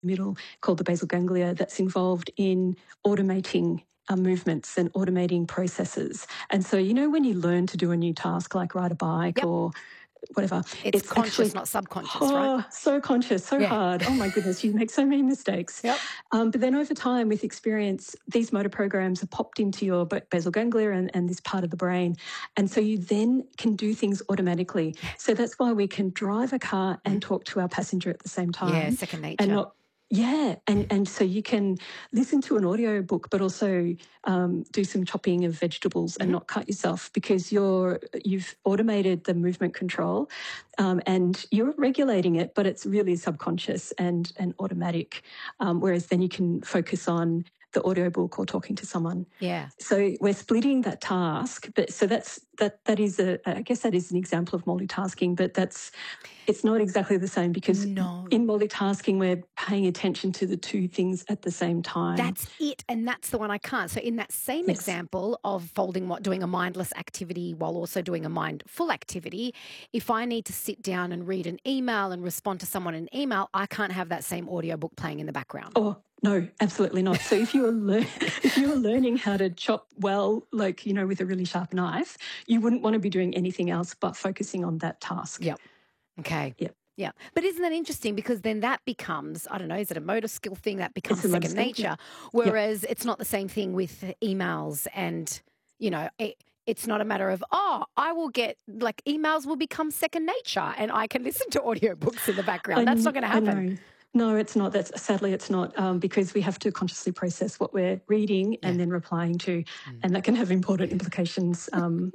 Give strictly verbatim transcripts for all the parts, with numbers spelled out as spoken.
middle called the basal ganglia that's involved in automating uh, movements and automating processes. And so, you know, when you learn to do a new task like ride a bike Yep. or whatever. It's, it's conscious, actually, not subconscious, oh, right? So conscious, so yeah. hard. Oh, my goodness, you make so many mistakes. Yep. Um, but then over time, with experience, these motor programs are popped into your basal ganglia and, and this part of the brain. And so you then can do things automatically. So that's why we can drive a car and mm. talk to our passenger at the same time. Yeah, second nature. And not Yeah, and, and so you can listen to an audio book, but also um, do some chopping of vegetables and mm-hmm. not cut yourself because you're you've automated the movement control um, and you're regulating it, but it's really subconscious and and automatic. Um, whereas then you can focus on the audiobook or talking to someone. Yeah. So we're splitting that task, but so that's that that is a I guess that is an example of multitasking, but that's it's not exactly the same because no. in multitasking we're paying attention to the two things at the same time. That's it, and that's the one I can't. So in that same yes. example of folding what doing a mindless activity while also doing a mindful activity, if I need to sit down and read an email and respond to someone in an email, I can't have that same audiobook playing in the background. Oh, no, absolutely not. So if you're lear- if you're learning how to chop well, like, you know, with a really sharp knife, you wouldn't want to be doing anything else but focusing on that task. Yep. Okay. Yep. Yeah. But isn't that interesting? Because then that becomes, I don't know, is it a motor skill thing? That becomes second nature. Yeah. Whereas yep. it's not the same thing with emails and, you know, it, it's not a matter of, oh, I will get, like, emails will become second nature and I can listen to audiobooks in the background. I, That's not going to happen. No, it's not. That's sadly, it's not um, because we have to consciously process what we're reading yeah. and then replying to, mm. and that can have important implications um,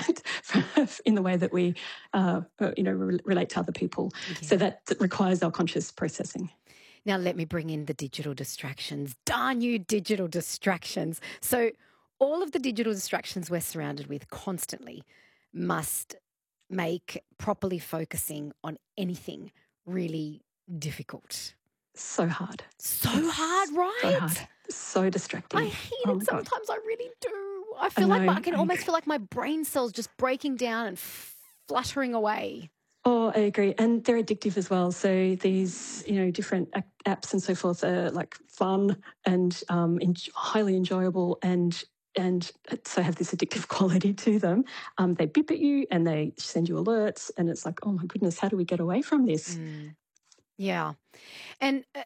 in the way that we, uh, you know, re- relate to other people. Yeah. So that requires our conscious processing. Now, let me bring in the digital distractions. Darn you, digital distractions. So all of the digital distractions we're surrounded with constantly must make properly focusing on anything really difficult. So hard. So hard, right? So hard. So distracting. I hate oh it sometimes. God. I really do. I feel I like my, I can I almost feel like my brain cells just breaking down and fluttering away. Oh, I agree. And they're addictive as well. So these, you know, different apps and so forth are like fun and um, en- highly enjoyable and and so have this addictive quality to them. Um, they beep at you and they send you alerts and it's like, oh my goodness, how do we get away from this? Mm. Yeah. And uh,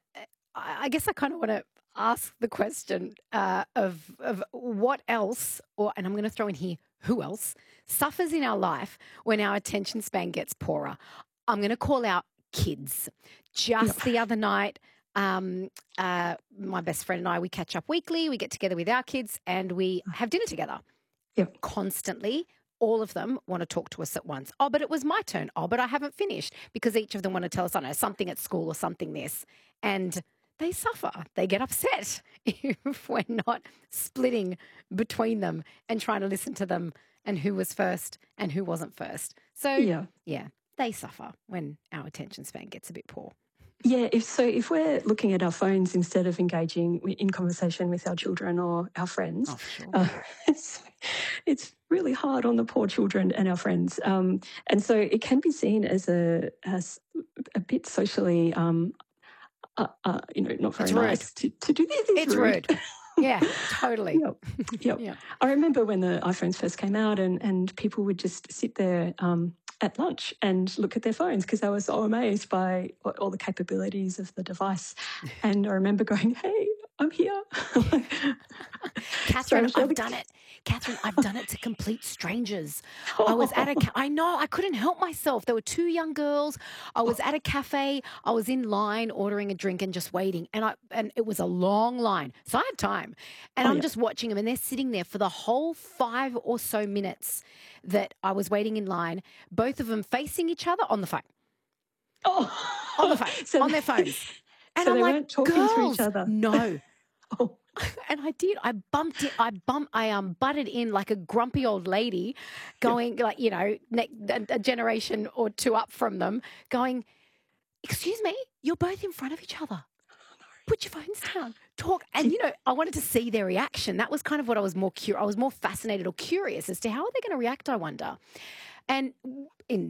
I guess I kind of want to ask the question uh, of of what else, or and I'm going to throw in here, who else suffers in our life when our attention span gets poorer? I'm going to call out kids. Just yep. the other night, um, uh, my best friend and I, we catch up weekly. We get together with our kids and we have dinner together. Yep. Constantly. All of them want to talk to us at once. Oh, but it was my turn. Oh, but I haven't finished, because each of them want to tell us, I don't know, something at school or something this. And they suffer. They get upset if we're not splitting between them and trying to listen to them and who was first and who wasn't first. So, yeah, yeah they suffer when our attention span gets a bit poor. Yeah, if so, if we're looking at our phones instead of engaging in conversation with our children or our friends, oh, sure. uh, it's, it's really hard on the poor children and our friends. Um, and so it can be seen as a as a bit socially, um, uh, uh, you know, not very it's nice to, to do this. It's, it's rude. rude. Yeah, totally. Yep. Yep. Yeah. I remember when the iPhones first came out and, and people would just sit there um, at lunch and look at their phones because they were so amazed by all the capabilities of the device. And I remember going, hey, I'm here. Catherine, I've done it. Catherine, I've done it to complete strangers. I was at a, ca- I know, I couldn't help myself. There were two young girls. I was at a cafe. I was in line ordering a drink and just waiting. And I, and it was a long line. So I had time. And oh, I'm yeah. just watching them and they're sitting there for the whole five or so minutes that I was waiting in line, both of them facing each other on the phone. Oh. On the phone, so on their phones. And so I'm they like, weren't talking girls, to each other. No. oh. And I did. I bumped it. I bumped. I um butted in like a grumpy old lady, going like you know ne- a, a generation or two up from them, going, "Excuse me, you're both in front of each other. Put your phones down. Talk." And you know, I wanted to see their reaction. That was kind of what I was more curious. I was more fascinated or curious as to how are they going to react. I wonder. And in that instance, it was actually good. They put it. They were like, "Yeah, we know. Oh. Yeah."